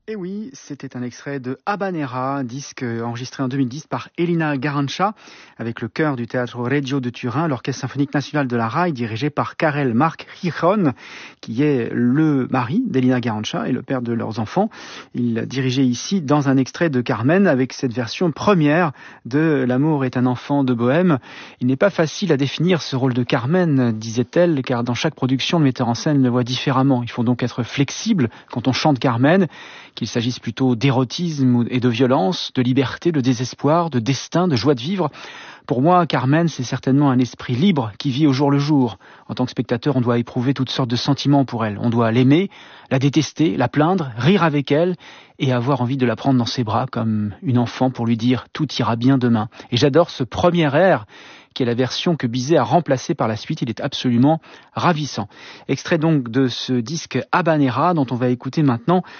Et oui, c'était un extrait de Habanera, disque enregistré en 2010 par Elina Garanca, avec le chœur du Teatro Regio de Turin, l'Orchestre symphonique national de la RAI, dirigé par Karel Marc Gijon, qui est le mari d'Elina Garanca et le père de leurs enfants. Il dirigeait ici dans un extrait de Carmen, avec cette version première de L'amour est un enfant de Bohème. Il n'est pas facile à définir ce rôle de Carmen, disait-elle, car dans chaque production, le metteur en scène le voit différemment. Il faut donc être flexible quand on chante Carmen, qu'il s'agisse plutôt d'érotisme et de violence, de liberté, de désespoir, de destin, de joie de vivre. Pour moi, Carmen, c'est certainement un esprit libre qui vit au jour le jour. En tant que spectateur, on doit éprouver toutes sortes de sentiments pour elle. On doit l'aimer, la détester, la plaindre, rire avec elle et avoir envie de la prendre dans ses bras comme une enfant pour lui dire « tout ira bien demain ». Et j'adore ce premier air qui est la version que Bizet a remplacée par la suite. Il est absolument ravissant. Extrait donc de ce disque Habanera dont on va écouter maintenant